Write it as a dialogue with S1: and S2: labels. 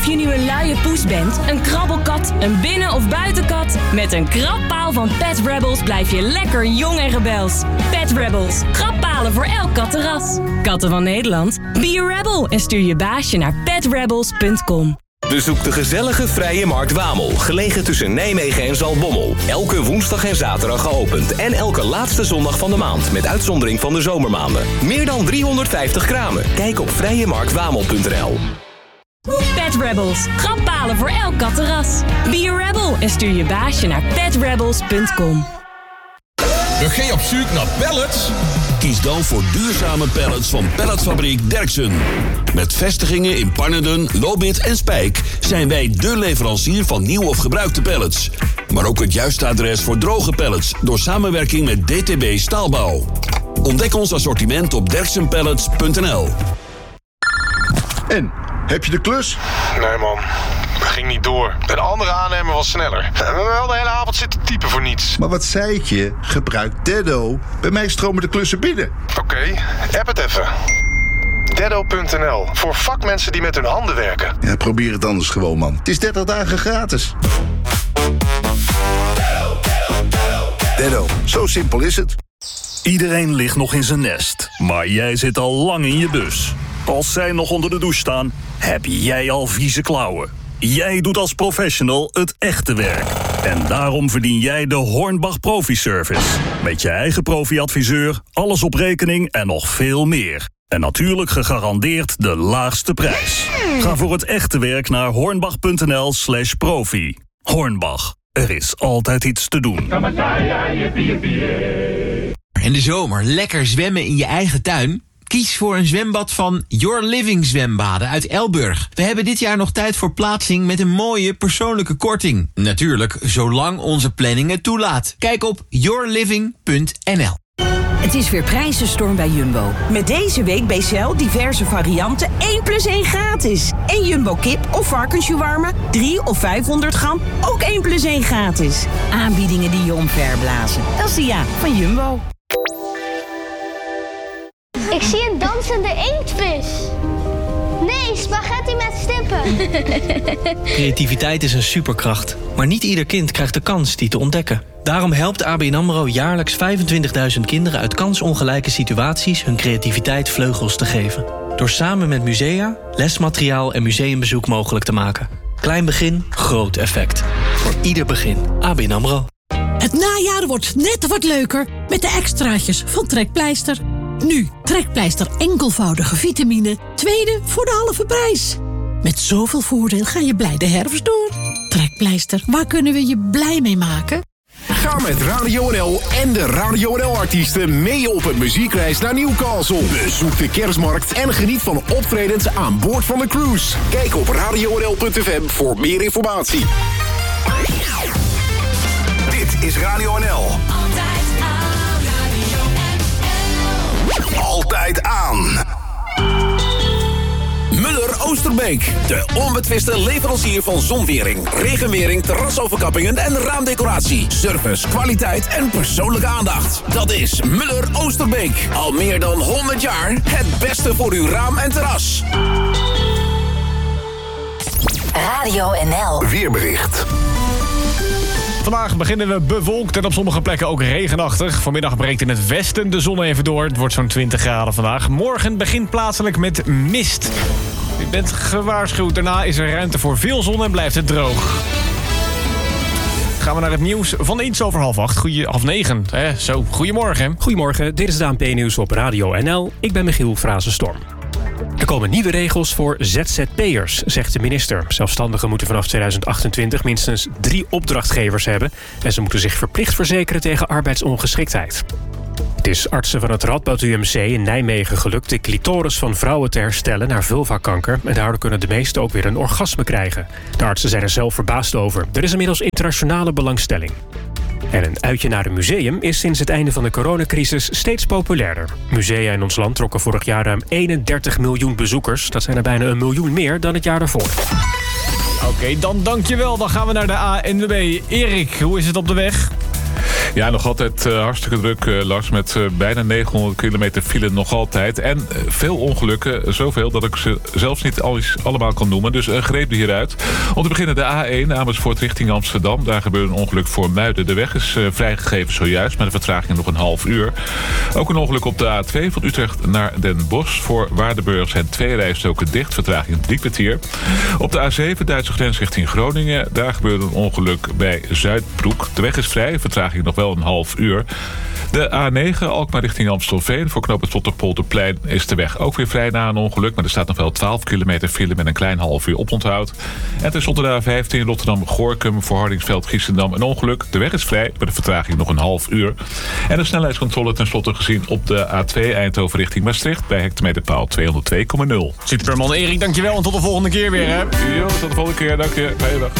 S1: Of je nu een luie poes bent, een krabbelkat, een binnen- of buitenkat... met een krabpaal van Pet Rebels blijf je lekker jong en rebels. Pet Rebels, krabbalen voor elk kattenras. Katten van Nederland, be a rebel en stuur je baasje naar petrebels.com.
S2: Bezoek de gezellige Vrije Markt Wamel, gelegen tussen Nijmegen en Zaltbommel. Elke woensdag en zaterdag geopend en elke laatste zondag van de maand, met uitzondering van de zomermaanden. Meer dan 350 kramen. Kijk op vrijemarktwamel.nl.
S1: Pet Rebels, krabbalen voor elk kattenras. Be a rebel en stuur je baasje naar petrebels.com.
S3: Ben je op zoek naar pallets?
S4: Kies dan voor duurzame pallets van Pelletfabriek Derksen. Met vestigingen in Pannerden, Lobith en Spijk zijn wij dé leverancier van nieuw of gebruikte pallets. Maar ook het juiste adres voor droge pallets door samenwerking met DTB Staalbouw. Ontdek ons assortiment op derksenpallets.nl.
S5: En, heb je de klus?
S6: Nee man, ging niet door. Een andere aannemer was sneller. We hebben wel de hele avond zitten typen voor niets.
S5: Maar wat zei ik je? Gebruik Deddo. Bij mij stromen de klussen binnen.
S6: Oké, app het even. Deddo.nl. Voor vakmensen die met hun handen werken.
S5: Ja, probeer het anders gewoon, man. Het is 30 dagen gratis. Deddo, zo simpel is het.
S7: Iedereen ligt nog in zijn nest, maar jij zit al lang in je bus. Als zij nog onder de douche staan, heb jij al vieze klauwen. Jij doet als professional het echte werk. En daarom verdien jij de Hornbach Profi Service. Met je eigen profi-adviseur, alles op rekening en nog veel meer. En natuurlijk gegarandeerd de laagste prijs. Ga voor het echte werk naar hornbach.nl/profi. Hornbach, er is altijd iets te doen.
S8: In de zomer lekker zwemmen in je eigen tuin? Kies voor een zwembad van Your Living Zwembaden uit Elburg. We hebben dit jaar nog tijd voor plaatsing met een mooie persoonlijke korting. Natuurlijk, zolang onze planning het toelaat. Kijk op yourliving.nl.
S9: Het is weer prijzenstorm bij Jumbo. Met deze week bij Shell diverse varianten 1+1 gratis. En Jumbo kip of varkensjuwarma 3 of 500 gram, ook 1+1 gratis. Aanbiedingen die je omverblazen. Dat is de ja van Jumbo.
S10: Ik zie een dansende inktvis. Nee, spaghetti met stippen.
S11: Creativiteit is een superkracht. Maar niet ieder kind krijgt de kans die te ontdekken. Daarom helpt ABN AMRO jaarlijks 25.000 kinderen uit kansongelijke situaties hun creativiteit vleugels te geven. Door samen met musea, lesmateriaal en museumbezoek mogelijk te maken. Klein begin, groot effect. Voor ieder begin. ABN AMRO.
S12: Het najaar wordt net wat leuker met de extraatjes van Trekpleister. Nu, Trekpleister enkelvoudige vitamine, tweede voor de halve prijs. Met zoveel voordeel ga je blij de herfst door. Trekpleister, waar kunnen we je blij mee maken?
S13: Ga met Radio NL en de Radio NL-artiesten mee op een muziekreis naar Newcastle. Bezoek de kerstmarkt en geniet van optredens aan boord van de cruise. Kijk op radionl.fm voor meer informatie. Dit is Radio NL. Altijd aan. Muller Oosterbeek, de onbetwiste leverancier van zonwering, regenwering, terrasoverkappingen en raamdecoratie. Service, kwaliteit en persoonlijke aandacht. Dat is Muller Oosterbeek. Al meer dan 100 jaar het beste voor uw raam en terras.
S14: Radio NL.
S13: Weerbericht.
S15: Vandaag beginnen we bewolkt en op sommige plekken ook regenachtig. Vanmiddag breekt in het westen de zon even door. Het wordt zo'n 20 graden vandaag. Morgen begint plaatselijk met mist. U bent gewaarschuwd. Daarna is er ruimte voor veel zon en blijft het droog. Gaan we naar het nieuws van iets over 7:30. Zo, goedemorgen.
S16: Goedemorgen, dit is het ANP-nieuws op Radio NL. Ik ben Michiel Frazenstorm. Er komen nieuwe regels voor ZZP'ers, zegt de minister. Zelfstandigen moeten vanaf 2028 minstens 3 opdrachtgevers hebben. En ze moeten zich verplicht verzekeren tegen arbeidsongeschiktheid. Het is artsen van het Radboud UMC in Nijmegen gelukt de clitoris van vrouwen te herstellen naar vulvakanker. En daardoor kunnen de meesten ook weer een orgasme krijgen. De artsen zijn er zelf verbaasd over. Er is inmiddels internationale belangstelling. En een uitje naar een museum is sinds het einde van de coronacrisis steeds populairder. Musea in ons land trokken vorig jaar ruim 31 miljoen bezoekers. Dat zijn er bijna 1 miljoen meer dan het jaar daarvoor.
S15: Oké, dan dankjewel. Dan gaan we naar de ANWB. Erik, hoe is het op de weg?
S17: Ja, nog altijd hartstikke druk, Lars. Met bijna 900 kilometer file nog altijd. En veel ongelukken. Zoveel dat ik ze zelfs niet allemaal kan noemen. Dus greep er hieruit. Om te beginnen de A1 Amersfoort richting Amsterdam. Daar gebeurde een ongeluk voor Muiden. De weg is vrijgegeven zojuist. Maar de vertraging nog een half uur. Ook een ongeluk op de A2 van Utrecht naar Den Bosch. Voor Waardenburg zijn 2 rijstroken dicht. Vertraging 3 kwartier. Op de A7 Duitse grens richting Groningen. Daar gebeurde een ongeluk bij Zuidbroek. De weg is vrij. Vertraging nog wel een half uur. De A9 Alkmaar richting Amstelveen. Voor knooppunt Rotterpolderplein is de weg ook weer vrij na een ongeluk. Maar er staat nog wel 12 kilometer file met een klein half uur oponthoud. En tenslotte de A15 Rotterdam-Gorkum voor Hardingsveld-Giessendam een ongeluk. De weg is vrij, met de vertraging nog een half uur. En de snelheidscontrole tenslotte gezien op de A2 Eindhoven richting Maastricht bij hectometerpaal 202,0.
S15: Superman Erik, dankjewel en tot de volgende keer weer, hè?
S17: Jo, tot de volgende keer, dank je. Fijne dag.